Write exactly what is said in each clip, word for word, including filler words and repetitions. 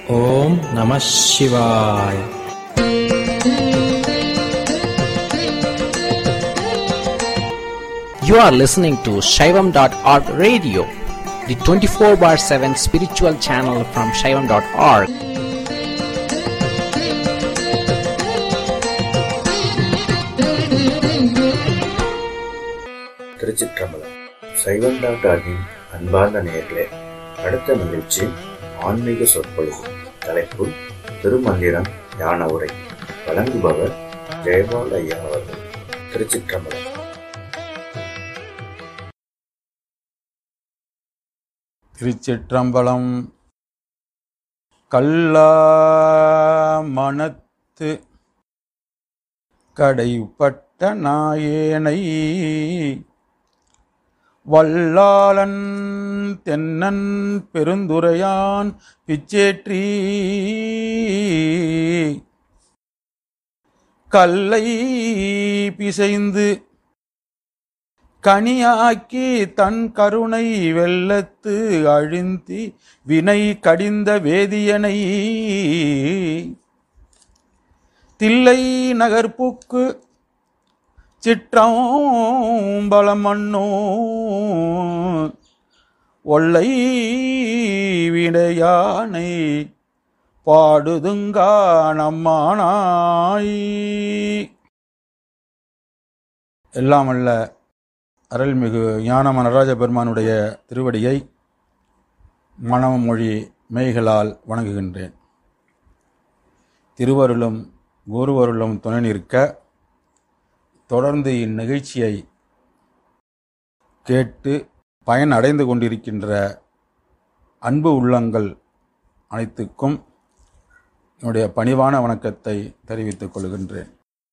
ஓம் நம சிவாய். You are listening to Shaivam dot org radio, the twenty-four bar seven spiritual channel from Shaivam dot org. திருச்சிற்றம்பலம். சைவம் dot ஆர்கின் அன்பார்ந்த நேயர்களே, அடுத்த நிகழ்ச்சி ஆன்மீக சொற்பொழிவு. தலைப்பு திருமந்திரம் ஞான உரை. வழங்குபவர் ஜெயபால் ஐயா அவர்கள். திருச்சிற்றம்பலம். திருச்சிற்றம்பலம். கல்லா மனத்து கடைப்பட்ட நாயேனை வல்லாளன் தென்னன் பெருந்துரையான் பிச்சேற்றி கல்லை பிசைந்து கனியாக்கி தன் கருணை வெள்ளத்து அழிந்தி வினை கடிந்த வேதியனை தில்லை நகர்ப்புக்கு சிற்றம்பலம் மண்ணோ ஒல்லை விடையானை பாடுதுங்கா நம்மானாய். எல்லாம் அல்ல அருள்மிகு ஞானம நடராஜ பெருமானுடைய திருவடியை மனமொழி மெய்களால் வணங்குகின்றேன். திருவருளும் குருவருளும் துணை நிற்க தொடர்ந்து இந்நிகழ்ச்சியை கேட்டு பயன் அடைந்து கொண்டிருக்கின்ற அன்பு உள்ளங்கள் அனைத்துக்கும் என்னுடைய பணிவான வணக்கத்தை தெரிவித்துக் கொள்கின்றேன்.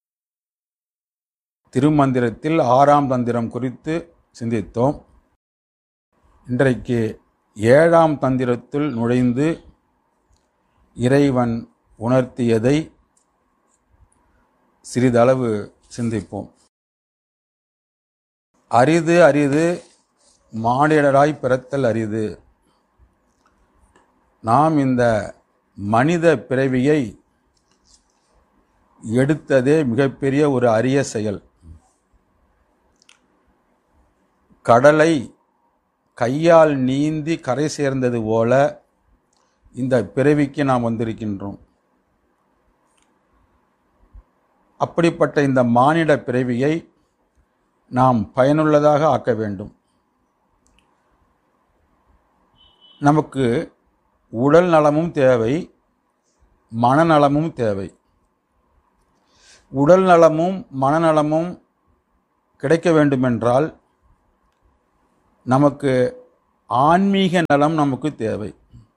திருமந்திரத்தில் ஆறாம் தந்திரம் குறித்து சிந்தித்தோம். இன்றைக்கு ஏழாம் தந்திரத்தில் நுழைந்து இறைவன் உணர்த்தியதை சிறிதளவு சிந்திப்போம். அரிது அரிது மானிடராய் பிறத்தல் அரிது. நாம் இந்த மனித பிறவியை எடுத்ததே மிகப்பெரிய ஒரு அரிய செயல். கடலை கையால் நீந்தி கரை சேர்ந்தது போல இந்த பிறவிக்கு நாம் வந்திருக்கின்றோம். அப்படிப்பட்ட இந்த மானிட பிறவியை நாம் பயனுள்ளதாக ஆக்க வேண்டும். நமக்கு உடல் நலமும் தேவை, மனநலமும் தேவை. உடல் நலமும் மனநலமும் கிடைக்க வேண்டுமென்றால் நமக்கு ஆன்மீக நலம் நமக்கு தேவை.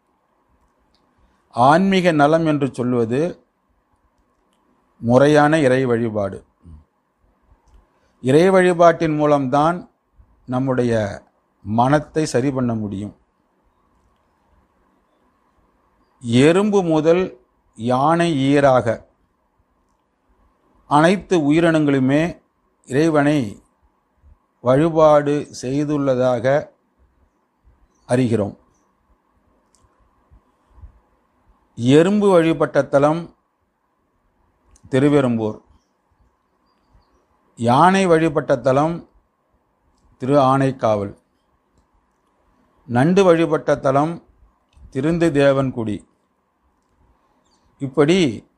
ஆன்மீக நலம் என்று சொல்வது முறையான இறை வழிபாடு. இறை வழிபாட்டின் மூலம்தான் நம்முடைய மனத்தை சரி பண்ண முடியும். எறும்பு முதல் யானை ஈராக அனைத்து உயிரினங்களுமே இறைவனை வழிபாடு செய்துள்ளதாக அறிகிறோம். எறும்பு வழிபட்ட தலம் திருவெரும்பூர், யானை வழிபட்ட தலம் திரு ஆனைக்காவல், நண்டு வழிபட்ட தலம் திருந்து தேவன்குடி. இப்படி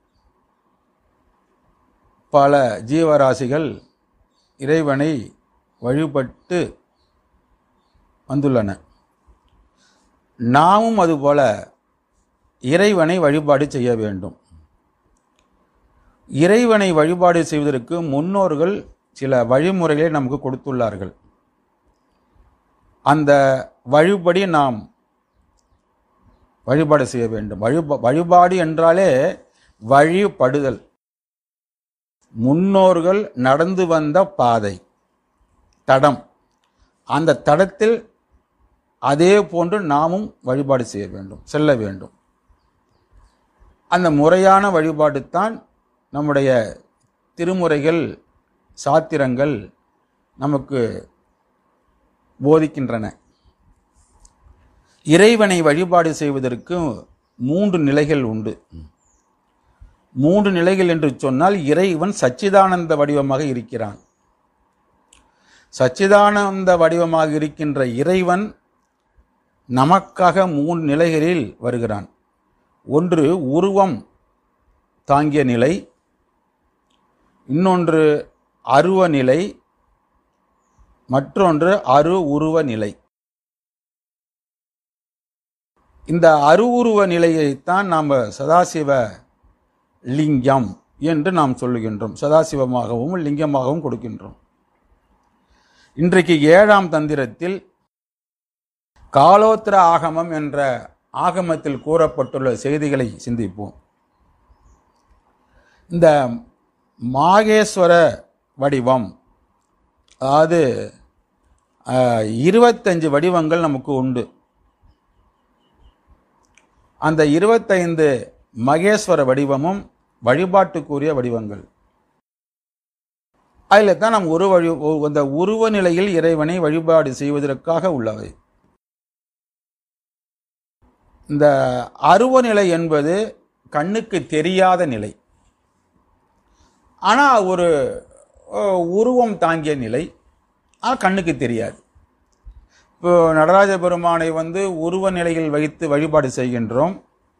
பல ஜீவராசிகள் இறைவனை வழிபட்டு வந்துள்ளன. நாமும் அதுபோல இறைவனை வழிபாடு செய்ய வேண்டும். இறைவனை வழிபாடு செய்வதற்கு முன்னோர்கள் சில வழிமுறைகளை நமக்கு கொடுத்துள்ளார்கள். அந்த வழிபடி நாம் வழிபாடு செய்ய வேண்டும். வழிபா வழிபாடு என்றாலே வழிபடுதல். முன்னோர்கள் நடந்து வந்த பாதை, தடம், அந்த தடத்தில் அதே போன்று நாமும் வழிபாடு செய்ய வேண்டும், செல்ல வேண்டும். அந்த முறையான வழிபாடு தான் நம்முடைய திருமுறைகள், சாத்திரங்கள் நமக்கு போதிக்கின்றன. இறைவனை வழிபாடு செய்வதற்கு மூன்று நிலைகள் உண்டு. மூன்று நிலைகள் என்று சொன்னால் இறைவன் சச்சிதானந்த வடிவமாக இருக்கிறான். சச்சிதானந்த வடிவமாக இருக்கின்ற இறைவன் நமக்காக மூன்று நிலைகளில் வருகிறான். ஒன்று உருவம் தாங்கிய நிலை, இன்னொன்று அருவ நிலை, மற்றொன்று அரு உருவ நிலை. இந்த அருவுருவ நிலையைத்தான் நாம் சதாசிவ லிங்கம் என்று நாம் சொல்லுகின்றோம். சதாசிவமாகவும் லிங்கமாகவும் கொடுக்கின்றோம். இன்றைக்கு ஏழாம் தந்திரத்தில் காலோத்திர ஆகமம் என்ற ஆகமத்தில் கூறப்பட்டுள்ள செய்திகளை சிந்திப்போம். இந்த மாகேஸ்வர வடிவம், அதாவது இருபத்தஞ்சு வடிவங்கள் நமக்கு உண்டு. அந்த இருபத்தைந்து மகேஸ்வர வடிவமும் வழிபாட்டுக்குரிய வடிவங்கள். அதில் தான் நாம் ஒரு வழி அந்த உருவ நிலையில் இறைவனை வழிபாடு செய்வதற்காக உள்ளவை. இந்த அருவ நிலை என்பது கண்ணுக்கு தெரியாத நிலை, ஆனால் ஒரு உருவம் தாங்கிய நிலை, ஆனால் கண்ணுக்கு தெரியாது. இப்போ நடராஜ பெருமானை வந்து உருவ நிலையில் வைத்து வழிபாடு செய்கின்றோம்.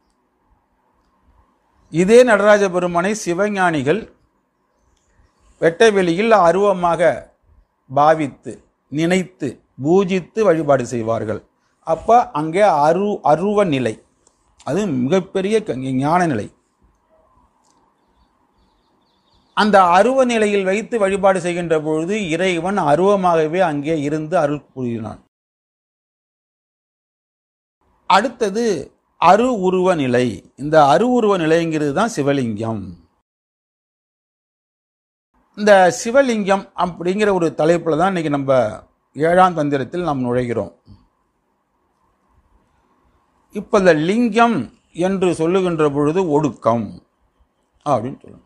இதே நடராஜ பெருமானை சிவஞானிகள் வெட்ட வெளியில் அருவமாக பாவித்து நினைத்து பூஜித்து வழிபாடு செய்வார்கள். அப்போ அங்கே அரு அருவ நிலை, அது மிகப்பெரிய ஞான நிலை. அந்த அருவ நிலையில் வைத்து வழிபாடு செய்கின்ற பொழுது இறைவன் அருவமாகவே அங்கே இருந்து அருள் புரிகிறான். அடுத்தது அரு உருவ நிலை. இந்த அரு உருவ நிலைங்கிறது தான் சிவலிங்கம். இந்த சிவலிங்கம் அப்படிங்கிற ஒரு தலைப்புல தான் இன்னைக்கு நம்ம ஏழாம் தந்திரத்தில் நாம் நுழைகிறோம். இப்ப இந்த லிங்கம் என்று சொல்லுகின்ற பொழுது ஒடுக்கம் அப்படின்னு சொல்லணும்.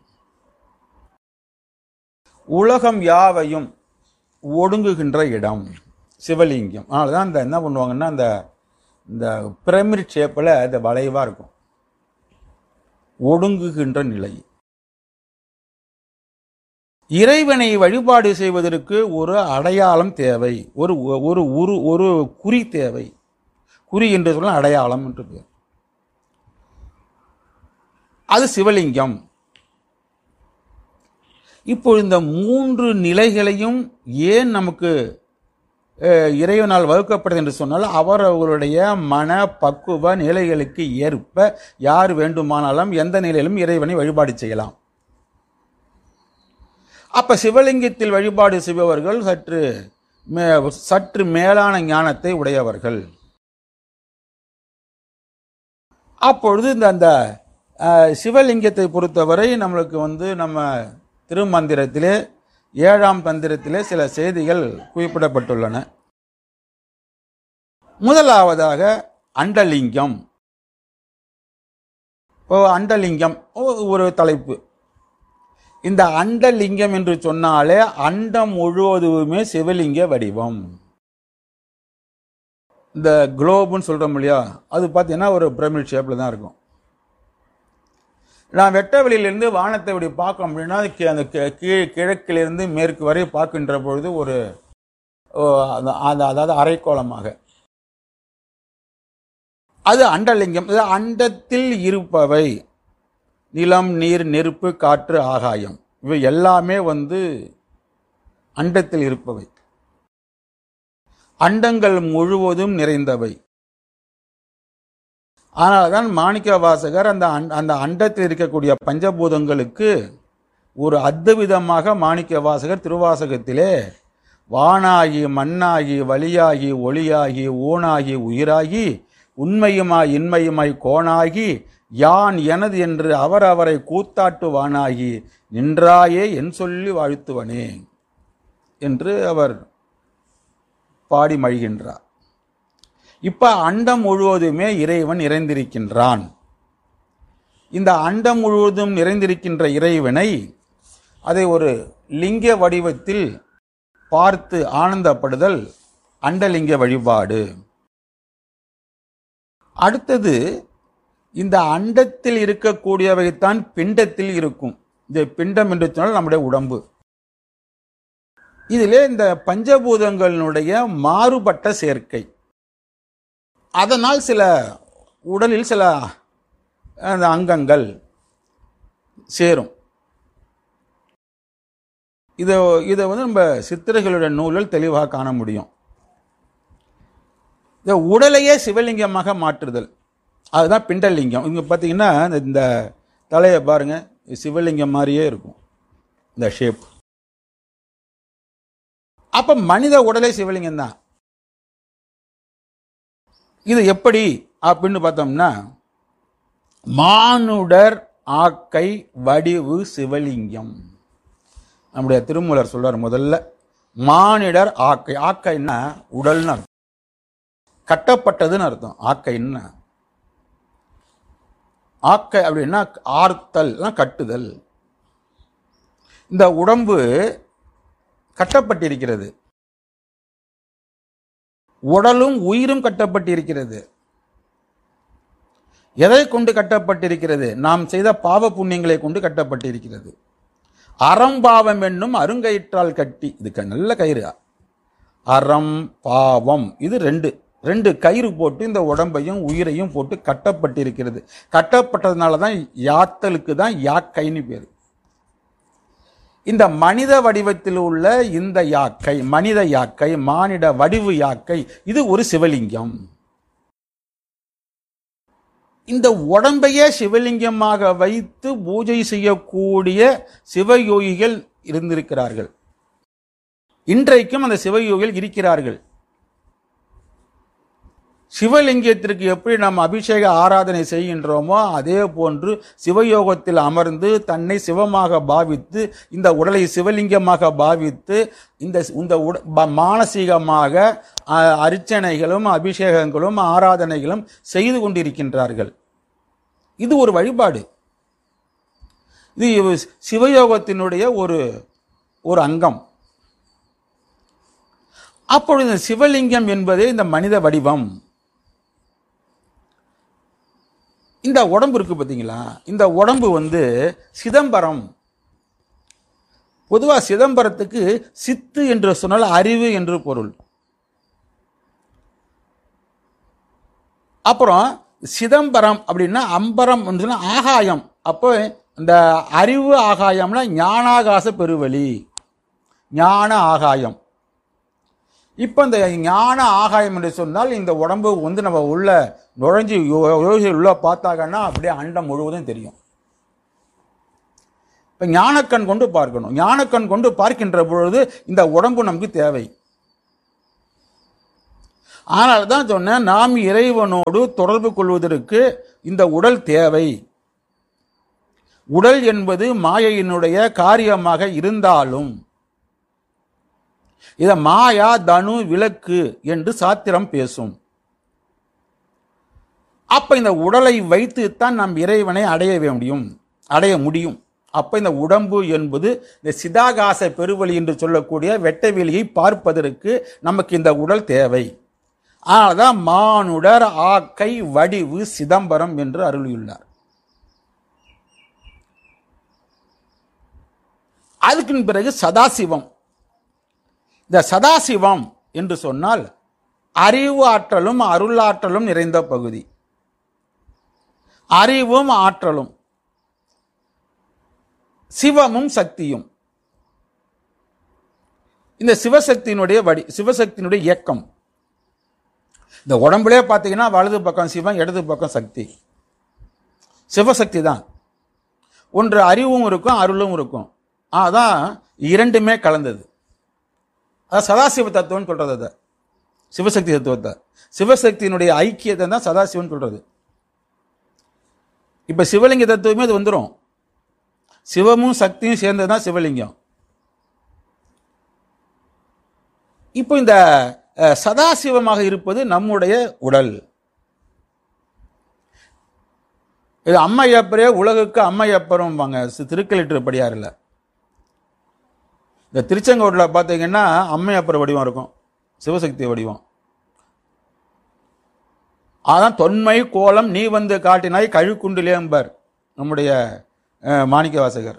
உலகம் யாவையும் ஒடுங்குகின்ற இடம் சிவலிங்கம். அதனாலதான் இந்த என்ன பண்ணுவாங்கன்னா அந்த இந்த பிரமிட் ஷேப்பில் இந்த வளைவாக இருக்கும். ஒடுங்குகின்ற நிலை. இறைவனை வழிபாடு செய்வதற்கு ஒரு அடையாளம் தேவை, ஒரு ஒரு ஒரு ஒரு குறி தேவை. குறி என்று சொல்ல அடையாளம் என்று பேர். அது சிவலிங்கம். இப்போ இந்த மூன்று நிலைகளையும் ஏன் நமக்கு இறைவனால் வகுக்கப்படுது என்று சொன்னால், அவரவர்களுடைய மன பக்குவ நிலைகளுக்கு ஏற்ப யார் வேண்டுமானாலும் எந்த நிலையிலும் இறைவனை வழிபாடு செய்யலாம். அப்ப சிவலிங்கத்தில் வழிபாடு செய்பவர்கள் சற்று சற்று மேலான ஞானத்தை உடையவர்கள். அப்பொழுது இந்த அந்த சிவலிங்கத்தை பொறுத்தவரை நம்மளுக்கு வந்து நம்ம திருமந்திரத்திலே ஏழாம் தந்திரத்திலே சில செய்திகள் குறிப்பிடப்பட்டுள்ளன. முதலாவதாக அண்டலிங்கம். அண்டலிங்கம் ஒரு தலைப்பு. இந்த அண்டலிங்கம் என்று சொன்னாலே அண்டம் முழுவதுமே சிவலிங்க வடிவம். இந்த குளோபுன்னு சொல்றோம் இல்லையா, அது பார்த்தீங்கன்னா ஒரு பிரமிட் ஷேப்ல தான் இருக்கும். நான் வெட்ட வெளியிலிருந்து வானத்தை இப்படி பார்க்க அப்படின்னா அந்த கீழ் கிழக்கிலிருந்து மேற்கு வரை பார்க்கின்ற பொழுது ஒரு அதாவது அரைக்கோளமாக அது அண்டலிங்கம். அண்டத்தில் இருப்பவை நிலம், நீர், நெருப்பு, காற்று, ஆகாயம், இவை எல்லாமே வந்து அண்டத்தில் இருப்பவை. அண்டங்கள் முழுவதும் நிறைந்தவை. ஆனால்தான் மாணிக்க வாசகர் அந்த அந்த அண்டத்தில் இருக்கக்கூடிய பஞ்சபூதங்களுக்கு ஒரு அத்விதமாக மாணிக்க வாசகர் திருவாசகத்திலே வானாகி மண்ணாகி வலியாகி ஒளியாகி ஊனாகி உயிராகி உண்மையுமாய் இன்மையுமாய் கோணாகி யான் எனது என்று அவர் அவரை கூத்தாட்டுவானாகி நின்றாயே என் சொல்லி வாழ்த்துவனே என்று அவர் பாடி மழிகின்றார். இப்ப அண்டம் முழுவதுமே இறைவன் நிறைந்திருக்கின்றான். இந்த அண்டம் முழுவதும் நிறைந்திருக்கின்ற இறைவனை அதை ஒரு லிங்க வடிவத்தில் பார்த்து ஆனந்தப்படுதல் அண்டலிங்க வழிபாடு. அடுத்தது இந்த அண்டத்தில் இருக்கக்கூடியவைத்தான் பிண்டத்தில் இருக்கும். இந்த பிண்டம் என்று சொன்னால் நம்முடைய உடம்பு. இதிலே இந்த பஞ்சபூதங்களுடைய மாறுபட்ட சேர்க்கை, அதனால் சில உடலில் சில அந்த அங்கங்கள் சேரும். இதை இதை வந்து நம்ம சித்திரைகளுடைய நூலில் தெளிவாக காண முடியும். இந்த உடலையே சிவலிங்கமாக மாற்றுதல், அதுதான் பிண்டலிங்கம். இங்கே பார்த்தீங்கன்னா இந்த தலையை பாருங்க, சிவலிங்கம் மாதிரியே இருக்கும் இந்த ஷேப். அப்ப மனித உடலே சிவலிங்கம் தான். இது எப்படி அப்படின்னு பார்த்தோம்னா, மானுடர் ஆக்கை வடிவு சிவலிங்கம். நம்முடைய திருமூலர் சொல்றார் முதல்ல, மானிடர் ஆக்கை. ஆக்கைன்னா உடல்னு அர்த்தம், கட்டப்பட்டதுன்னு அர்த்தம். ஆக்கைன்னா ஆக்கை அப்படின்னா ஆர்த்தல், கட்டுதல். இந்த உடம்பு கட்டப்பட்டிருக்கிறது, உடலும் உயிரும் கட்டப்பட்டிருக்கிறது. எதை கொண்டு கட்டப்பட்டிருக்கிறது? நாம் செய்த பாவ புண்ணியங்களை கொண்டு கட்டப்பட்டிருக்கிறது. அறம்பாவம் என்னும் அருங்கயிற்றால் கட்டி, இதுக்கு நல்ல கயிறு. அறம் பாவம், இது ரெண்டு ரெண்டு கயிறு போட்டு இந்த உடம்பையும் உயிரையும் போட்டு கட்டப்பட்டிருக்கிறது. கட்டப்பட்டதுனால தான் யாத்தலுக்கு தான் யாக்கைன்னு பேரு. இந்த மனித வடிவத்தில் உள்ள இந்த யாக்கை, மனித யாக்கை, மானிட வடிவு யாக்கை, இது ஒரு சிவலிங்கம். இந்த உடம்பையே சிவலிங்கமாக வைத்து பூஜை செய்யக்கூடிய சிவயோகிகள் இருந்திருக்கிறார்கள். இன்றைக்கும் அந்த சிவயோகிகள் இருக்கிறார்கள். சிவலிங்கத்திற்கு எப்படி நாம் அபிஷேக ஆராதனை செய்கின்றோமோ அதே போன்று சிவயோகத்தில் அமர்ந்து தன்னை சிவமாக பாவித்து, இந்த உடலை சிவலிங்கமாக பாவித்து, இந்த இந்த மானசீகமாக அர்ச்சனைகளும் அபிஷேகங்களும் ஆராதனைகளும் செய்து கொண்டிருக்கின்றார்கள். இது ஒரு வழிபாடு. இது சிவயோகத்தினுடைய ஒரு ஒரு அங்கம். அப்பொழுது சிவலிங்கம் என்பதே இந்த மனித வடிவம். இந்த உடம்பு இருக்கு பார்த்தீங்களா, இந்த உடம்பு வந்து சிதம்பரம். பொதுவா சிதம்பரத்துக்கு சித்து என்று சொன்னால் அறிவு என்று பொருள். அப்புறம் சிதம்பரம் அப்படின்னா அம்பரம் என்று ஆகாயம். அப்போ இந்த அறிவு ஆகாயம்னா ஞானாகாச பெருவெளி, ஞான ஆகாயம். இப்போ இந்த ஞான ஆகாயம் என்று சொன்னால் இந்த உடம்பு வந்து நம்ம உள்ள நுழைஞ்சி உள்ள பார்த்தாங்கன்னா அப்படியே அண்டம் முழுவதும் தெரியும். இப்போ ஞானக்கண் கொண்டு பார்க்கணும். ஞானக்கண் கொண்டு பார்க்கின்ற பொழுது இந்த உடம்பு நமக்கு தேவை. ஆனால் தான் சொன்னேன், நாம் இறைவனோடு தொடர்பு கொள்வதற்கு இந்த உடல் தேவை. உடல் என்பது மாயையினுடைய காரியமாக இருந்தாலும் இத மாயா தனு விளக்கு என்று சாத்திரம் பேசும். அப்ப இந்த உடலை வைத்துத்தான் நாம் இறைவனை அடைய முடியும் அடைய முடியும் அப்ப இந்த உடம்பு என்பது இந்த சிதாகாச பெருவெளி என்று சொல்லக்கூடிய வெட்ட வெளியை பார்ப்பதற்கு நமக்கு இந்த உடல் தேவை. அதனால்தான் மானுடர் ஆக்கை வடிவு சிதம்பரம் என்று அருளியுள்ளார். அதுக்கு பிறகு சதாசிவம். இந்த சதாசிவம் என்று சொன்னால் அறிவு ஆற்றலும் அருளாற்றலும் நிறைந்த பகுதி. அறிவும் ஆற்றலும், சிவமும் சக்தியும். இந்த சிவசக்தியினுடைய வடி சிவசக்தியினுடைய இயக்கம். இந்த உடம்புலே பார்த்தீங்கன்னா வலது பக்கம் சிவம், இடது பக்கம் சக்தி. சிவசக்தி தான். ஒன்று அறிவும் இருக்கும், அருளும் இருக்கும். அதான் இரண்டுமே கலந்தது. அதான் சதாசிவ தத்துவம்னு சொல்றது. அதை சிவசக்தி தத்துவத்தை, சிவசக்தியினுடைய ஐக்கியத்தை தான் சதாசிவன் சொல்றது. இப்ப சிவலிங்க தத்துவமே அது வந்துடும். சிவமும் சக்தியும் சேர்ந்ததுதான் சிவலிங்கம். இப்போ இந்த சதாசிவமாக இருப்பது நம்முடைய உடல். இது அம்மையப்பரே உலகுக்கு அம்மையப்பரும் திருக்கலிட்டுப்படியாரில். இந்த திருச்செங்கோட்டில் பார்த்தீங்கன்னா அம்மையப்பர் வடிவம் இருக்கும், சிவசக்தி வடிவம். அதான் தொன்மை கோலம் நீ வந்து காட்டினாய் கழுக்குண்டிலேம்பர் நம்முடைய மாணிக்க வாசகர்.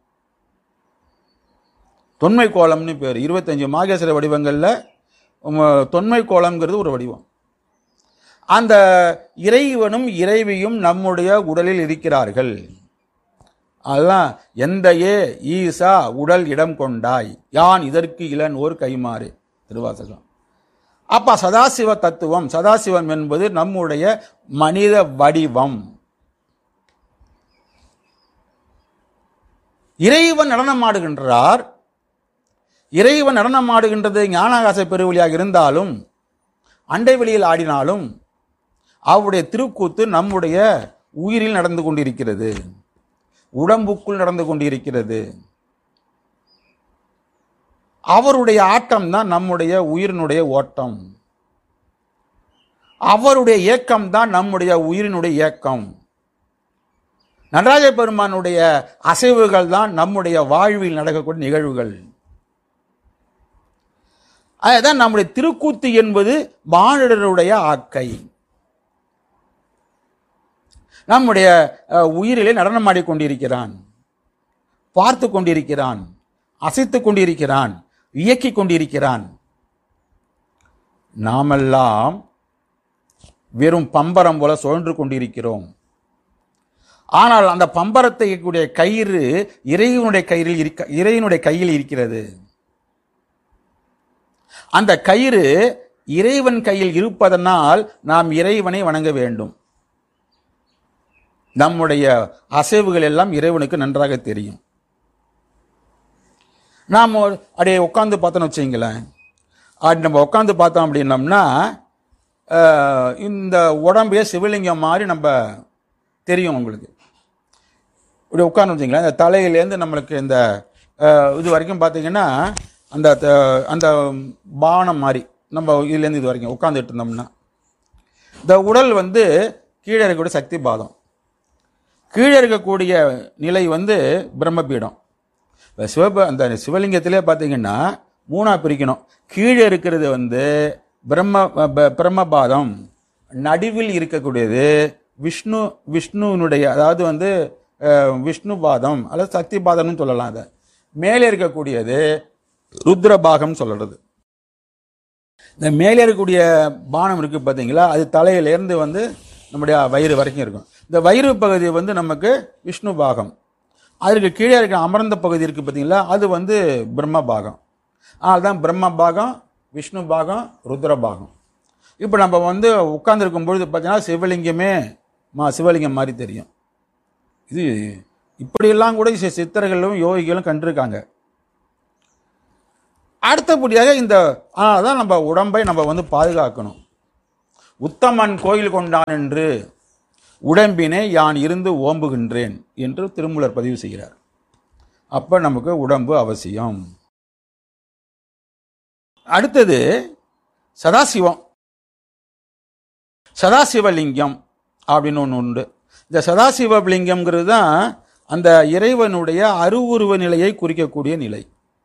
தொன்மை கோலம்னு பேர். இருபத்தஞ்சு மாகேஸ்வர வடிவங்கள்ல தொன்மை கோலம்ங்கிறது ஒரு வடிவம். அந்த இறைவனும் இறைவியும் நம்முடைய உடலில் இருக்கிறார்கள். அதுதான் எந்த ஏ ஈசா உடல் இடம் கொண்டாய் யான் இதற்கு இளன் ஓர் கைமாறு திருவாசகம். அப்ப சதாசிவ தத்துவம், சதாசிவம் என்பது நம்முடைய மனித வடிவம். இறைவன் நடனமாடுகின்றார். இறைவன் நடனமாடுகின்றது ஞானாகாச பெருவழியாக இருந்தாலும் அண்டை வெளியில் ஆடினாலும் அவருடைய திருக்கூத்து நம்முடைய உயிரில் நடந்து கொண்டிருக்கிறது, உடம்புக்குள் நடந்து கொண்டிருக்கிறது. அவருடைய ஆட்டம் தான் நம்முடைய உயிரினுடைய ஓட்டம். அவருடைய இயக்கம் தான் நம்முடைய உயிரினுடைய இயக்கம். நடராஜ பெருமானுடைய அசைவுகள் தான் நம்முடைய வாழ்வில் நடக்கக்கூடிய நிகழ்வுகள். அதுதான் நம்முடைய திருக்கூத்து என்பது மானிடருடைய ஆக்கை. நம்முடைய உயிரிலே நடனமாடிக் கொண்டிருக்கிறான், பார்த்து கொண்டிருக்கிறான், அசைத்துக் கொண்டிருக்கிறான், இயக்கிக் கொண்டிருக்கிறான். நாமெல்லாம் வெறும் பம்பரம் போல சுழன்று கொண்டிருக்கிறோம். ஆனால் அந்த பம்பரத்தை கூடிய கயிறு இறைவனுடைய கயிறில் இருக்க இறைவனுடைய கையில் இருக்கிறது. அந்த கயிறு இறைவன் கையில் இருப்பதனால் நாம் இறைவனை வணங்க வேண்டும். நம்முடைய அசைவுகள் எல்லாம் இறைவனுக்கு நன்றாக தெரியும். நாம் அப்படியே உட்காந்து பார்த்தோன்னு வச்சுங்களேன், அப்படி நம்ம உட்காந்து பார்த்தோம் அப்படின்னம்னா இந்த உடம்பே சிவலிங்கம் மாதிரி நம்ம தெரியும். உங்களுக்கு இப்படி உட்காந்து வச்சிங்களேன், இந்த தலையிலேருந்து நம்மளுக்கு இந்த இது வரைக்கும் பார்த்தீங்கன்னா அந்த அந்த பானம் மாதிரி நம்ம இதுலேருந்து இது வரைக்கும் உட்காந்துட்டு இருந்தோம்னா இந்த உடல் வந்து கீழே இருக்கக்கூடிய சக்தி பாதம், கீழே இருக்கக்கூடிய நிலை வந்து பிரம்மபீடம். சிவப அந்த சிவலிங்கத்திலே பார்த்தீங்கன்னா மூணா பிரிக்கணும். கீழே இருக்கிறது வந்து பிரம்ம பிரம்மபாதம், நடுவில் இருக்கக்கூடியது விஷ்ணு விஷ்ணுனுடைய அதாவது வந்து விஷ்ணு பாதம் அல்லது சக்தி பாதம்னு சொல்லலாம். அதை மேலே இருக்கக்கூடியது ருத்ரபாகம் சொல்றது. இந்த மேலே இருக்கக்கூடிய பானம் இருக்கு பார்த்தீங்களா, அது தலையிலேருந்து வந்து நம்முடைய வயிறு வரைக்கும் இருக்கும். இந்த வயிறு பகுதி வந்து நமக்கு விஷ்ணு பாகம். அதற்கு கீழே இருக்கிற அமர்ந்த பகுதி இருக்கு பார்த்தீங்களா, அது வந்து பிரம்ம பாகம். அதுதான் பிரம்ம பாகம், விஷ்ணு பாகம், ருத்ர பாகம். இப்போ நம்ம வந்து உட்கார்ந்துருக்கும் பொழுது பார்த்தீங்கன்னா சிவலிங்கமே மா சிவலிங்கம் மாதிரி தெரியும். இது இப்படியெல்லாம் கூட சித்தர்களும் யோகிகளும் கண்டிருக்காங்க. அடுத்தபடியாக இந்த தான் நம்ம உடம்பை நம்ம வந்து பாதுகாக்கணும். உத்தமன் கோயில் கொண்டான் என்று உடம்பினை யான் இருந்து ஓம்புகின்றேன் என்று திருமூலர் பதிவு செய்கிறார். அப்ப நமக்கு உடம்பு அவசியம். அடுத்தது சதாசிவம், சதாசிவலிங்கம் அப்படின்னு ஒன்று உண்டு. இந்த சதாசிவலிங்கம்ங்கிறது தான் அந்த இறைவனுடைய அருவுருவ நிலையை குறிக்கக்கூடிய நிலை.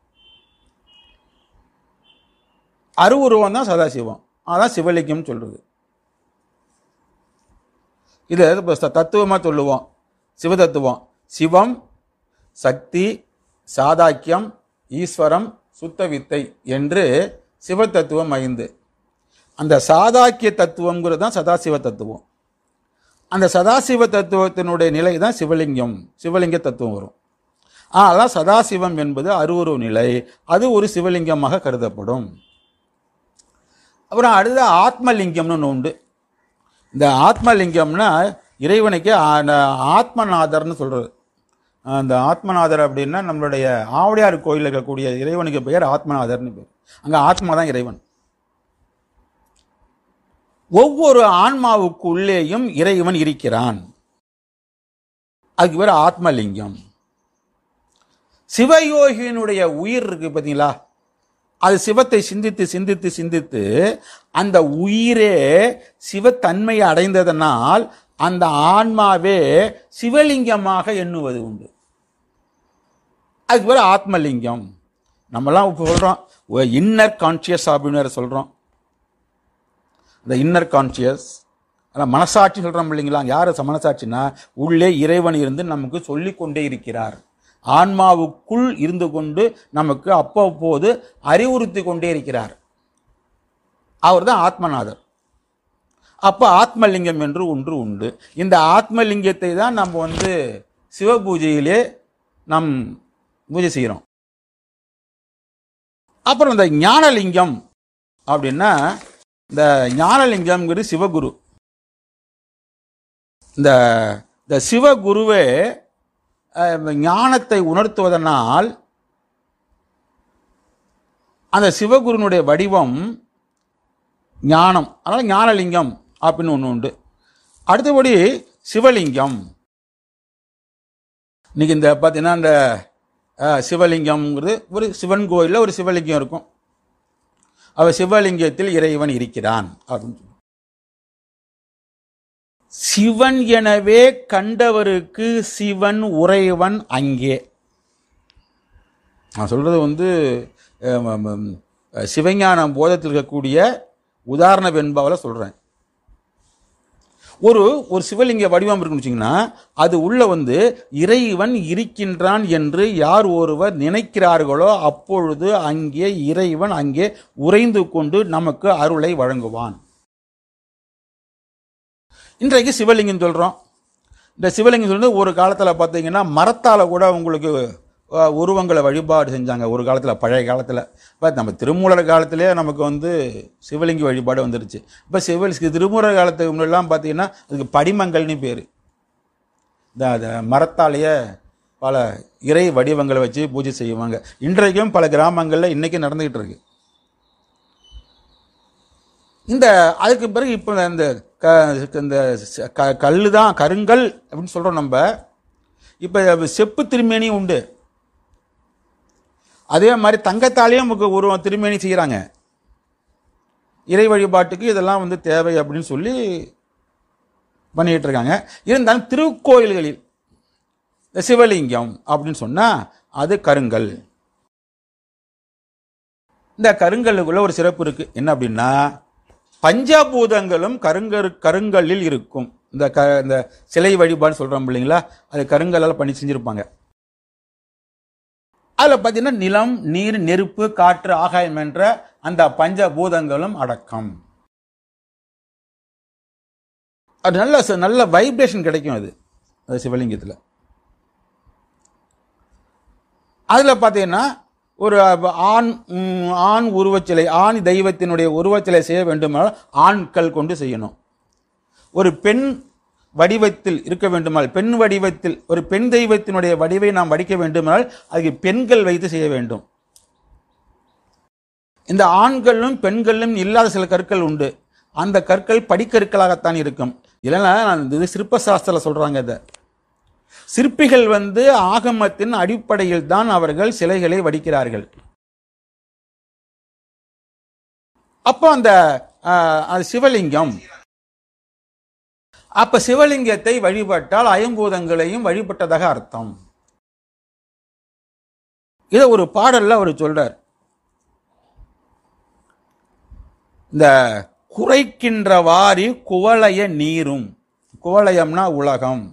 அருவுருவம் தான் சதாசிவம், அதான் சிவலிங்கம் சொல்றது. இது தத்துவமா சொல்லுவோம். சிவதத்துவம் சிவம், சக்தி, சாதாக்கியம், ஈஸ்வரம், சுத்த வித்தை என்று சிவத்தத்துவம் ஐந்து. அந்த சாதாக்கிய தத்துவம்ங்கிறது தான் சதாசிவ தத்துவம். அந்த சதாசிவ தத்துவத்தினுடைய நிலை தான் சிவலிங்கம், சிவலிங்க தத்துவம் வரும். அதான் சதாசிவம் என்பது அருவுருவ நிலை, அது ஒரு சிவலிங்கமாக கருதப்படும். அப்புறம் அடுத்த ஆத்மலிங்கம்னு ஒன்று உண்டு. இந்த ஆத்மலிங்கம்னா இறைவனுக்கு ஆத்மநாதர்னு சொல்றது. அந்த ஆத்மநாதர் அப்படின்னா நம்மளுடைய ஆவடியார் கோயில் இருக்கக்கூடிய இறைவனுக்கு பெயர் ஆத்மநாதர்னு பேர். அங்க ஆத்மா தான் இறைவன். ஒவ்வொரு ஆன்மாவுக்கு உள்ளேயும் இறைவன் இருக்கிறான். அதுக்கு பேர் ஆத்மலிங்கம். சிவயோகியினுடைய உயிர் இருக்கு பார்த்தீங்களா, அது சிவத்தை சிந்தித்து சிந்தித்து சிந்தித்து அந்த உயிரே சிவத்தன்மையை அடைந்ததனால் அந்த ஆன்மாவே சிவலிங்கமாக எண்ணுவது உண்டு. அதுக்கு பேர் ஆத்மலிங்கம். நம்மலாம் இப்போ சொல்றோம் இன்னர் கான்சியஸ் அப்படின்னு சொல்றோம். இந்த இன்னர் கான்சியஸ், ஆனால் மனசாட்சி சொல்கிறோம் இல்லைங்களா, யார் மனசாட்சின்னா உள்ளே இறைவன் இருந்து நமக்கு சொல்லி கொண்டே இருக்கிறார். ஆன்மாவுக்குள் இருந்து கொண்டு நமக்கு அப்பப்போது அறிவுறுத்தி கொண்டே இருக்கிறார். அவர் தான் ஆத்மநாதர். அப்போ ஆத்மலிங்கம் என்று ஒன்று உண்டு. இந்த ஆத்மலிங்கத்தை தான் நம்ம வந்து சிவ பூஜையிலே நாம் பூஜை செய்கிறோம். அப்புறம் இந்த ஞானலிங்கம் அப்படின்னா, இந்த ஞானலிங்கம்ங்கிறது சிவகுரு. இந்த இந்த சிவகுருவே ஞானத்தை உணர்த்துவதனால் அந்த சிவகுருனுடைய வடிவம் ஞானம். அதனால் ஞானலிங்கம் அப்படின்னு ஒன்று உண்டு. அடுத்தபடி சிவலிங்கம். இன்னைக்கு இந்த பார்த்தீங்கன்னா இந்த சிவலிங்கம்ங்கிறது ஒரு சிவன் கோயிலில் ஒரு சிவலிங்கம் இருக்கும். அவர் சிவலிங்கத்தில் இறைவன் இருக்கிறான் அப்படின்னு. சிவன் எனவே கண்டவருக்கு சிவன் உறைவன் அங்கே. நான் சொல்றது வந்து சிவஞானம் போதத்தில் இருக்கக்கூடிய உதாரண வெண்பாவில் சொல்றேன். ஒரு ஒரு சிவலிங்க வடிவம் இருக்குன்னு வச்சிங்கன்னா, அது உள்ள வந்து இறைவன் இருக்கின்றான் என்று யார் ஒருவர் நினைக்கிறார்களோ அப்பொழுது அங்கே இறைவன் அங்கே உறைந்து கொண்டு நமக்கு அருளை வழங்குவான். இன்றைக்கு சிவலிங்கம் சொல்கிறோம். இந்த சிவலிங்கம் சொல்றது ஒரு காலத்தில் பார்த்தீங்கன்னா மரத்தால் கூட உங்களுக்கு உருவங்களை வழிபாடு செஞ்சாங்க. ஒரு காலத்தில், பழைய காலத்தில். இப்போ நம்ம திருமூலர் காலத்திலே நமக்கு வந்து சிவலிங்க வழிபாடு வந்துருச்சு. இப்போ சிவ திருமூலர் காலத்துக்கு முன்னெல்லாம் பார்த்தீங்கன்னா அதுக்கு படிமங்கள்னு பேர். இந்த மரத்தாலேயே பல இறை வடிவங்களை வச்சு பூஜை செய்வாங்க. இன்றைக்கும் பல கிராமங்களில் இன்றைக்கும் நடந்துக்கிட்டு இருக்கு. இந்த அதுக்கு பிறகு இப்போ இந்த இந்த கல் தான் கருங்கல் அப்படின்னு சொல்கிறோம் நம்ம. இப்போ செப்பு திருமேனியும் உண்டு. அதே மாதிரி தங்கத்தாலேயும் நமக்கு ஒரு திருமேனி செய்கிறாங்க. இறை வழிபாட்டுக்கு இதெல்லாம் வந்து தேவை அப்படின்னு சொல்லி பண்ணிக்கிட்டு இருக்காங்க. இருந்தாலும் திருக்கோயில்களில் இந்த சிவலிங்கம் அப்படின்னு சொன்னால் அது கருங்கல். இந்த கருங்கல்லுக்குள்ள ஒரு சிறப்பு இருக்கு. என்ன அப்படின்னா, பஞ்சபூதங்களும் கருங்கரு கருங்கல்லில் இருக்கும். இந்த க இந்த சிலை வழிபாடு சொல்கிறோம் இல்லைங்களா, அது கருங்கல்லால் பண்ணி செஞ்சுருப்பாங்க. அதில் பார்த்தீங்கன்னா நிலம், நீர், நெருப்பு, காற்று, ஆகாயம் என்ற அந்த பஞ்சபூதங்களும் அடக்கம். அது நல்ல நல்ல வைப்ரேஷன் கிடைக்கும் அது அது சிவலிங்கத்தில். அதில் பார்த்தீங்கன்னா ஒரு ஆண் ஆண் உருவச்சிலை, ஆண் தெய்வத்தினுடைய உருவச்சிலை செய்ய வேண்டுமானால் ஆண்கள் கொண்டு செய்யணும். ஒரு பெண் வடிவத்தில் இருக்க வேண்டுமானால், பெண் வடிவத்தில் ஒரு பெண் தெய்வத்தினுடைய வடிவை நாம் வடிக்க வேண்டுமானால் அதுக்கு பெண்கள் வைத்து செய்ய வேண்டும். இந்த ஆண்களும் பெண்களும் இல்லாத சில கற்கள் உண்டு. அந்த கற்கள் படிக்கற்களாகத்தான் இருக்கும். இல்லைன்னா இது சிற்ப சாஸ்திரத்தில் சொல்றாங்க. இதை சிற்பிகள் வந்து ஆகமத்தின் அடிப்படையில் தான் அவர்கள் சிலைகளை வடிக்கிறார்கள். அப்போ அந்த சிவலிங்கம், அப்ப சிவலிங்கத்தை வழிபட்டால் ஐம்பூதங்களையும் வழிபட்டதாக அர்த்தம். இதை ஒரு பாடல்ல அவர் சொல்றார். இந்த குறைக்கின்ற வாரி குவளைய நீரும், குவளையம்னா உலகம்,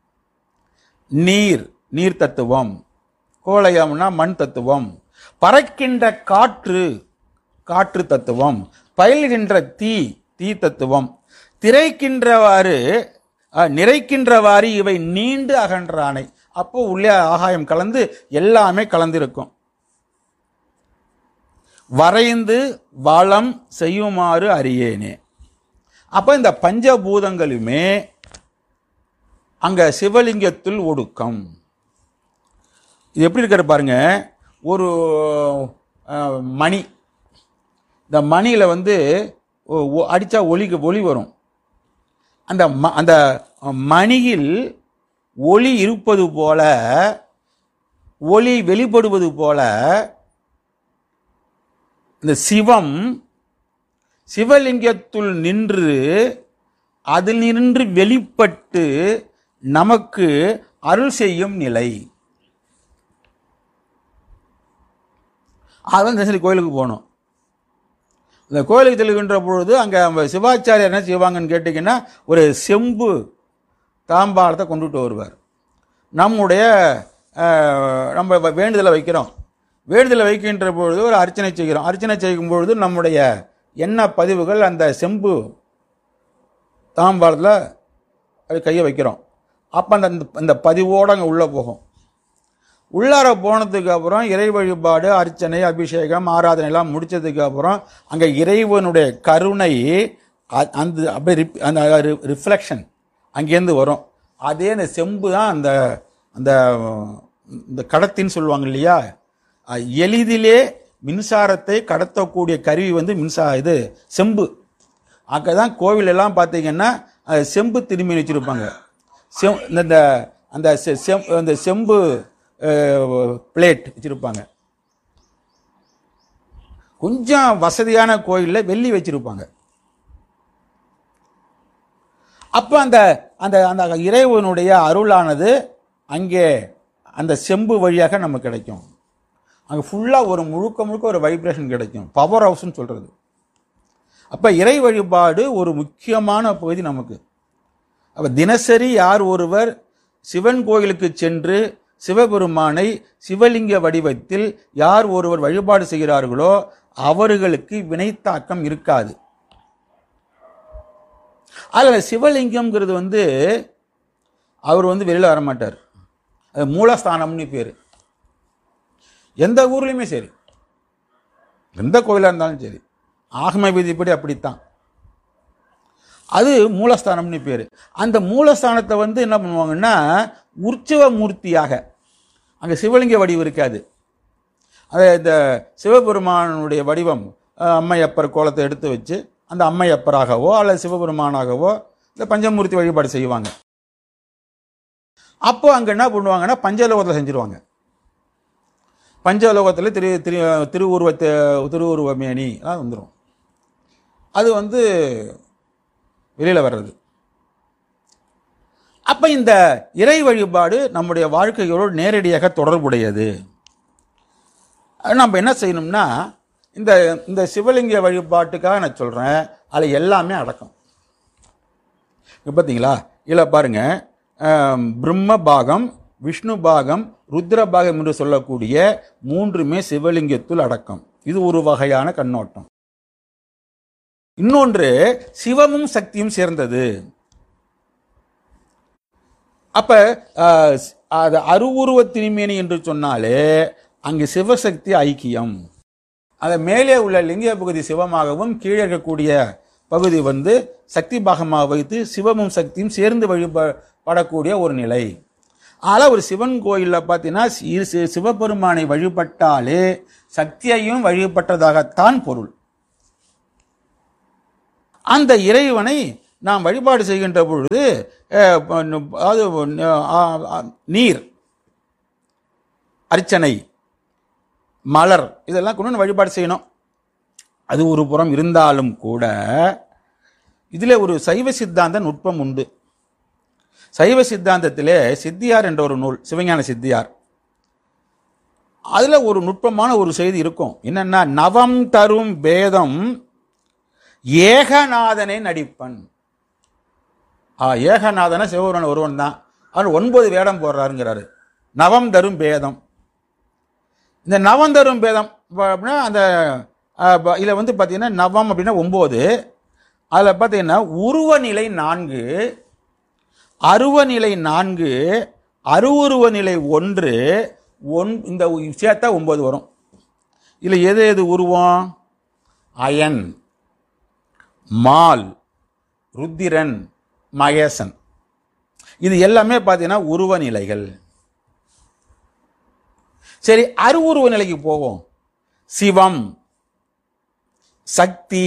நீர் நீர் தத்துவம், கோளையம்னா மண் தத்துவம், பறக்கின்ற காற்று காற்று தத்துவம், பயில்கின்ற தீ தீ தத்துவம், திரைக்கின்றவாறு நிறைக்கின்றவாறு இவை நீண்டு அகன்றானை. அப்போ உள்ளே ஆகாயம் கலந்து எல்லாமே கலந்திருக்கும். வரைந்து வளம் செய்யுமாறு அறியேனே. அப்ப இந்த பஞ்சபூதங்களுமே அங்க சிவலிங்கத்தில் ஒடுக்கம். இது எப்படி இருக்கிற பாருங்க. ஒரு மணி, இந்த மணியில வந்து அடிச்சா ஒளி ஒளி வரும். அந்த அந்த மணியில் ஒளி இருப்பது போல, ஒளி வெளிப்படுவது போல இந்த சிவம் சிவலிங்கத்துள் நின்று அதில் நின்று வெளிப்பட்டு நமக்கு அருள் செய்யும் நிலை. அதான் சரி கோயிலுக்கு போகணும். இந்த கோயிலுக்கு செல்கின்ற பொழுது அங்கே சிவாச்சாரியர் என்ன செய்வாங்கன்னு கேட்டிங்கன்னா ஒரு செம்பு தாம்பாளத்தை கொண்டுட்டு வருவார். நம்முடைய நம்ம வேண்டுதலை வைக்கிறோம், வேண்டுதலை வைக்கின்ற பொழுது ஒரு அர்ச்சனை செய்கிறோம், அர்ச்சனை செய்யும் பொழுது நம்முடைய எண்ண பதிவுகள் அந்த செம்பு தாம்பாளத்தில் அது கையை வைக்கிறோம். அப்போ அந்த அந்த பதிவோடு அங்கே உள்ளே போகும். உள்ளார போனதுக்கு அப்புறம் இறை வழிபாடு, அர்ச்சனை, அபிஷேகம், ஆராதனை எல்லாம் முடிச்சதுக்கு அப்புறம் அங்கே இறைவனுடைய கருணை அந்த அப்படியே அந்த ரிஃப்ளெக்ஷன் அங்கேருந்து வரும். அதே அந்த செம்பு தான் அந்த அந்த இந்த கடத்தின்னு சொல்லுவாங்க இல்லையா, எளிதிலே மின்சாரத்தை கடத்தக்கூடிய கருவி வந்து மின்சார இது செம்பு. அங்கே தான் கோவில் எல்லாம் பார்த்தீங்கன்னா செம்பு திரும்பி வச்சுருப்பாங்க. செம் இந்த அந்த செம் அந்த செம்பு பிளேட் வச்சுருப்பாங்க. கொஞ்சம் வசதியான கோயிலில் வெள்ளி வச்சிருப்பாங்க. அப்போ அந்த அந்த அந்த இறைவனுடைய அருளானது அங்கே அந்த செம்பு வழியாக நமக்கு கிடைக்கும். அங்கே ஃபுல்லாக ஒரு முழுக்க முழுக்க ஒரு வைப்ரேஷன் கிடைக்கும், பவர் ஹவுஸ்ன்னு சொல்கிறது. அப்போ இறை வழிபாடு ஒரு முக்கியமான பகுதி நமக்கு. அப்போ தினசரி யார் ஒருவர் சிவன் கோயிலுக்கு சென்று சிவபெருமானை சிவலிங்க வடிவத்தில் யார் ஒருவர் வழிபாடு செய்கிறார்களோ அவர்களுக்கு வினைத்தாக்கம் இருக்காது. அதில் சிவலிங்கம்ங்கிறது வந்து அவர் வந்து வெளியில் வரமாட்டார், அது மூலஸ்தானம்னு பேர். எந்த ஊர்லேயுமே சரி, எந்த கோயிலாக இருந்தாலும் சரி, ஆகம விதிப்படி அப்படித்தான், அது மூலஸ்தானம்னு பேர். அந்த மூலஸ்தானத்தை வந்து என்ன பண்ணுவாங்கன்னா உற்சவ மூர்த்தியாக, அங்கே சிவலிங்க வடிவம் இருக்காது, அது இந்த சிவபெருமானுடைய வடிவம் அம்மையப்பர் கோலத்தை எடுத்து வச்சு அந்த அம்மையப்பராகவோ அல்லது சிவபெருமானாகவோ இந்த பஞ்சமூர்த்தி வழிபாடு செய்வாங்க. அப்போ அங்கே என்ன பண்ணுவாங்கன்னா பஞ்சலோகத்தில் செஞ்சிருவாங்க. பஞ்சலோகத்தில் திரு திரு திருவுருவத்தை திருவுருவமேனி எல்லாம் வந்துடும். அது வந்து வெளியில் வர்றது. அப்போ இந்த இறை வழிபாடு நம்முடைய வாழ்க்கையோடு நேரடியாக தொடர்புடையது. நம்ம என்ன செய்யணும்னா இந்த இந்த சிவலிங்க வழிபாட்டுக்காக நான் சொல்கிறேன், அதில் எல்லாமே அடக்கம். இப்போ பார்த்தீங்களா, இதில் பாருங்க, பிரம்ம பாகம், விஷ்ணு பாகம், ருத்ர பாகம் என்று சொல்லக்கூடிய மூன்றுமே சிவலிங்கத்துள் அடக்கம். இது ஒரு வகையான கண்ணோட்டம். இன்னொன்று சிவமும் சக்தியும் சேர்ந்தது. அப்ப அது அருவுருவ திருமேனி என்று சொன்னாலே அங்கு சிவசக்தி ஐக்கியம். அதை மேலே உள்ள லிங்க பகுதி சிவமாகவும் கீழே இருக்கக்கூடிய பகுதி வந்து சக்தி பாகமாக வைத்து சிவமும் சக்தியும் சேர்ந்து வழிபடக்கூடிய ஒரு நிலை. ஆனால் ஒரு சிவன் கோயிலில் பார்த்தீங்கன்னா சிவபெருமானை வழிபட்டாலே சக்தியையும் வழிபட்டதாகத்தான் பொருள். அந்த இறைவனை நாம் வழிபாடு செய்கின்ற பொழுது அது நீர், அர்ச்சனை, மலர் இதெல்லாம் கொண்டு வழிபாடு செய்யணும். அது ஒரு புறம் இருந்தாலும் கூட இதில் ஒரு சைவ சித்தாந்த நுட்பம் உண்டு. சைவ சித்தாந்தத்திலே சித்தியார் என்ற ஒரு நூல், சிவஞான சித்தியார், அதில் ஒரு நுட்பமான ஒரு செய்தி இருக்கும். என்னன்னா, நவம் தரும் பேதம் ஏகநாதனை நடிப்பன். ஆ ஏகநாதன சிவபெருமான் ஒருவன் தான், அவர் ஒன்பது வேடம் போடுறாருங்கிறாரு. நவம் தரும் பேதம். இந்த நவம் தரும் பேதம் அப்படின்னா அந்த இதில் வந்து பார்த்தீங்கன்னா நவம் அப்படின்னா ஒம்பது, அதில் பார்த்தீங்கன்னா உருவநிலை நான்கு, அருவநிலை நான்கு, அருவுருவ நிலை ஒன்று, ஒன் இந்த சேர்த்தா ஒன்பது வரும். இதில் எது எது உருவம்? Iron, mall, Rudran, Mahesan. இது எல்லாமே பார்த்தீங்கன்னா உருவ நிலைகள். சரி, அருவுருவ நிலைக்கு போவோம். சிவம், சக்தி,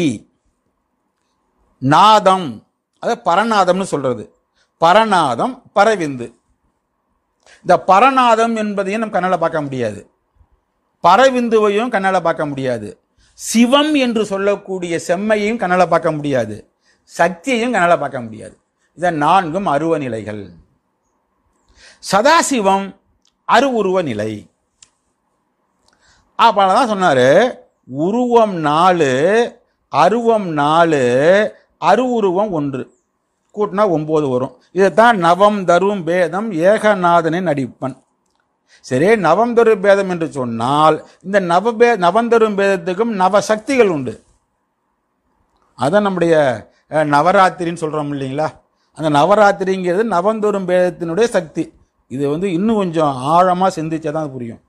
நாதம், அது பரநாதம்னு சொல்றது. பரநாதம், பரவிந்து. இந்த பரநாதம் என்பதையும் நம்ம கண்ணால் பார்க்க முடியாது, பரவிந்துவையும் கண்ணால் பார்க்க முடியாது, சிவம் என்று சொல்லக்கூடிய செம்மையையும் கண்ணால் பார்க்க முடியாது, சக்தியையும் கண்ணால் பார்க்க முடியாது. இதை நான்கும் அருவ நிலைகள். சதாசிவம் அருவுருவ நிலை. அப்பதான் சொன்னாரு, உருவம் நாலு, அருவம் நாலு, அருவுருவம் ஒன்று, கூட்டினா ஒன்பது வரும். இதைத்தான் நவம் தரும் பேதம் ஏகநாதனின் அடிப்பன். சரி, நவம் தரும் பேதம் என்று சொன்னால் இந்த நவபே நவந்தரும் பேதத்துக்கும் நவசக்திகள் உண்டு. அதான் நம்முடைய நவராத்திரின்னு சொல்றோம் இல்லைங்களா? அந்த நவராத்திரிங்கிறது நவந்தரும் பேதத்தினுடைய சக்தி. இது வந்து இன்னும் கொஞ்சம் ஆழமா சிந்திச்சாதான் புரியும்.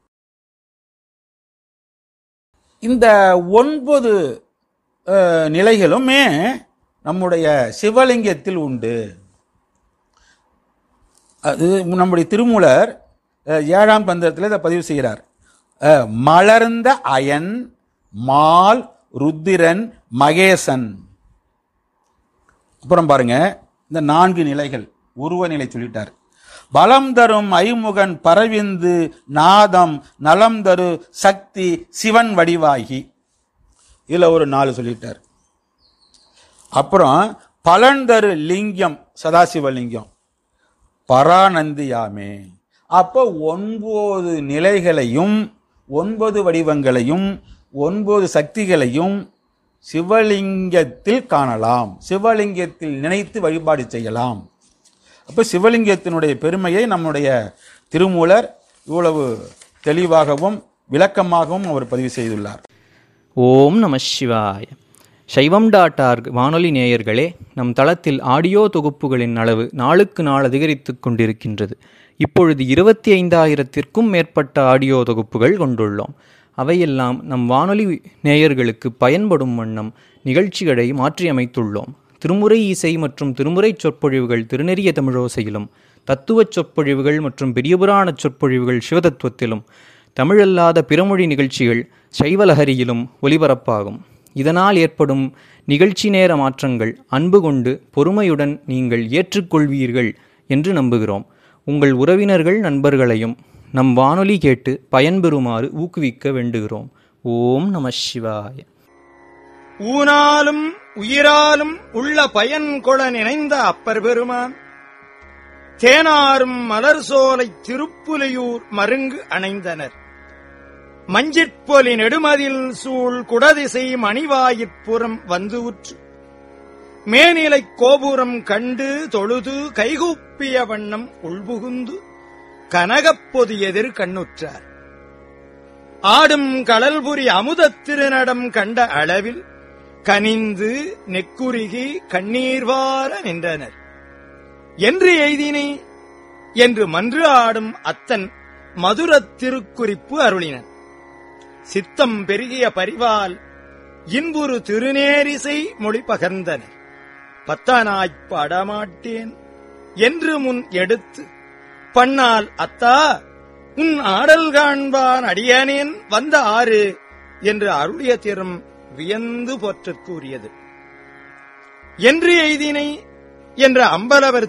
இந்த ஒன்பது நிலைகளுமே நம்முடைய சிவலிங்கத்தில் உண்டு. அது நம்முடைய திருமூலர் ஏழாம் பந்தத்தில் இதை பதிவு செய்கிறார். மலர்ந்த அயன், மால், ருத்திரன், மகேசன். அப்புறம் பாருங்க, இந்த நான்கு நிலைகள் உருவ நிலை சொல்லிட்டார். பலம் தரும் ஐமுகன் பரவிந்து நாதம் நலம் தரு சக்தி சிவன் வடிவாகி, இதுல ஒரு நாலு சொல்லிட்டார். அப்புறம் பலன் தரு லிங்கம் சதாசிவலிங்கம் பரானந்தியாமே. அப்போ ஒன்பது நிலைகளையும் ஒன்பது வடிவங்களையும் ஒன்பது சக்திகளையும் சிவலிங்கத்தில் காணலாம், சிவலிங்கத்தில் நினைத்து வழிபாடு செய்யலாம். அப்போ சிவலிங்கத்தினுடைய பெருமையை நம்முடைய திருமூலர் இவ்வளவு தெளிவாகவும் விளக்கமாகவும் அவர் பதிவு செய்துள்ளார். ஓம் நம சிவாய. சைவம் டாட் ஆர்க் வானொலி நேயர்களே, நம் தளத்தில் ஆடியோ தொகுப்புகளின் அளவு நாளுக்கு நாள் அதிகரித்து கொண்டிருக்கின்றது. இப்பொழுது இருபத்தி ஐந்தாயிரத்திற்கும் மேற்பட்ட ஆடியோ தொகுப்புகள் கொண்டுள்ளோம். அவையெல்லாம் நம் வானொலி நேயர்களுக்கு பயன்படும் வண்ணம் நிகழ்ச்சிகளை மாற்றியமைத்துள்ளோம். திருமுறை இசை மற்றும் திருமுறை சொற்பொழிவுகள் திருநெறிய தமிழோசையிலும், தத்துவச் சொற்பொழிவுகள் மற்றும் பெரியபுராண சொற்பொழிவுகள் சிவதத்துவத்திலும், தமிழல்லாத பிறமொழி நிகழ்ச்சிகள் சைவலஹரியிலும் ஒலிபரப்பாகும். இதனால் ஏற்படும் நிகழ்ச்சி நேர மாற்றங்கள் அன்பு கொண்டு பொறுமையுடன் நீங்கள் ஏற்றுக்கொள்வீர்கள் என்று நம்புகிறோம். உங்கள் உறவினர்கள் நண்பர்களையும் நம் வானொலி கேட்டு பயன்பெறுமாறு ஊக்குவிக்க வேண்டுகிறோம். ஓம் நம சிவாய. ஊனாலும் உயிராலும் உள்ள பயன் கொள நினைந்த அப்பர் பெருமான் தேனாரும் மலர் சோலை திருப்புலியூர் மருங்கு அணைந்தனர். மஞ்சிற்பொலி நெடுமதில் சூழ் குடதிசை மணிவாயிற்புறம் வந்து உற்று மேனிலைக் கோபுரம் கண்டு தொழுது கைகூப்பிய வண்ணம் உள்புகுந்து கனகப் பொது எதிர் கண்ணுற்றார். ஆடும் கடல்புரி அமுதத் திருநடம் கண்ட அளவில் கனிந்து நெக்குருகி கண்ணீர் வார நின்றனர். என்று எய்தினை என்று மன்று ஆடும் அத்தன் மதுரத் திருக்குறிப்பு அருளினன். சித்தம் பெருகிய பரிவால் இன்புறு திருநேரிசை மொழி பகர்ந்தனர். பத்தானாய்ப் பாடமாட்டேன் என்று முன் எடுத்து பண்ணால் அத்தா உன் ஆடல் காண்பான் அடியனேன் வந்த ஆறு என்று அருளிய திறம் வியந்து போற்றக் கூறியது. என்று எய்தினை என்ற அம்பலவர்